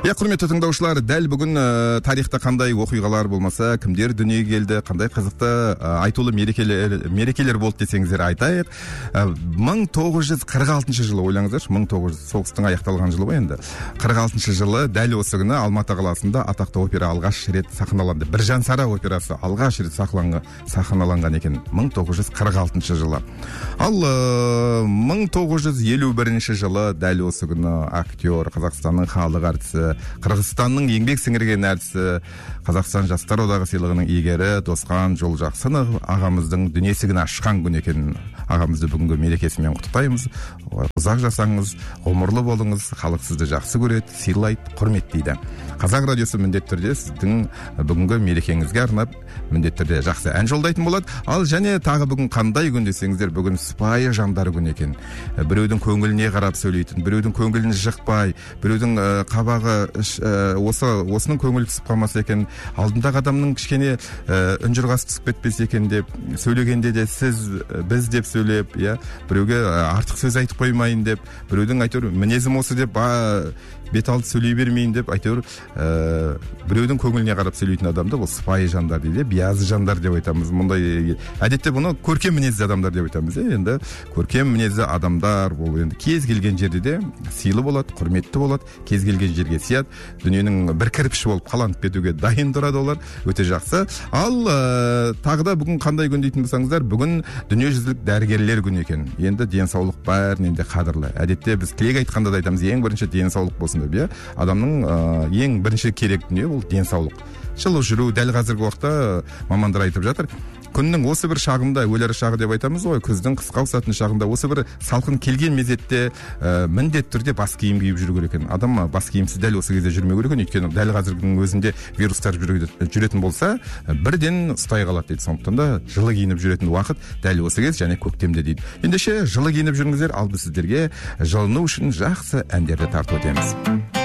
Құрметті тыңдаушылар, дәл бүгін тарихта қандай оқиғалар болмаса, кімдер дүниеге келді, қандай қызықты айтулы мерекелер болды десеңіздер айтайық. 1946 жылы ойлаңыздаршы, 1900 соғыстың аяқталған жылы ғой енді. 46 жылы дәл осы күні Алматы қаласында атақты опера алғаш рет сахналанды. Біржан Сара операсы алғаш рет сахналанған екен 1946 жылы. Ал 1951 жылы дәл осы күні актер, Қазақстанның халық әртісі, Қырғызстанның еңбек сіңірген әртісі, Қазақстан Жастар одағы сыйлығының иегері Досқан Жолжақсынов ағамыздың дүниесін ашқан күн екен. Ағамызды бүгінгі мерекесімен құттықтаймыз. Ұзақ жасаңыз, ғұмырлы болыңыз, халық сізді жақсы көреді, сыйлайды, құрметтейді. Қазақ радиосы міндетті түрде сіздің бүгінгі мерекеңізге арнап міндетті түрде жақсы ән жолдайтын болады. Ал және тағы бүгін қандай күн десеңіздер, бүгін сыпайы жандар күн екен. Біреудің көңіліне қарап сөйлейтін, біреудің көңілін жықпай, біреудің қабағы осының көңіл түсіп қалмаса екен, алдындағы адамның кішкене үнжұрғасы түсіп кетпесе екен деп сөйлегенде де сіз, біз деп сөйлеп, біреуге артық сөз айтып қоймайын деп, біреудің әйтеуір мінезім осы деп бет алды сөйлей бермейін деп, әйтеуір біреудің көңіліне қарап сөйлейтін адамды ол сыпайы жандар дейді, биязы жандар деп айтамыз. Мұндай әдетте бұны көркем мінезді адамдар деп айтамыз. Енді көркем мінезді адамдар ол енді кез келген жерде де сыйлы болады, құрметті болады, кез келген жерге сияды, дүниенің бір кірпіші болып қаланып кетуге дайын тұрады олар, өте жақсы. Ал тағы да бүгін қандай күн дейтін болсаңыздар, бүгін дүниежүзілік дәрігерлер күні екен. Енді денсаулық бәрінен де қадірлі. Әдетте біз тілек айтқанда да айтамыз, ең бірінші денсаулық болсын деп, адамның ең бірінші керек дүние ол денсаулық. Жылы жүру, дәл қазіргі уақытта мамандар айтып жатыр. Күннің осы бір шағында, өлері шағы деп айтамыз ғой, күздің қысқа ауысатын шағында, осы бір салқын келген мезетте міндетті түрде бас киім киіп жүру керек екен. Адам бас киімсіз дәл осы кезде жүрмеу керек екен, өйткені дәл қазірдің өзінде вирустар жүретін болса, бірден ұстай қалады дейді. Сондықтан да жылы киініп жүретін уақыт дәл осы кез, және көктемде дейді. Ендеше жылы киініп жүріңіздер, ал біз сіздерге жылыну үшін жақсы әндерді тартып өтеміз.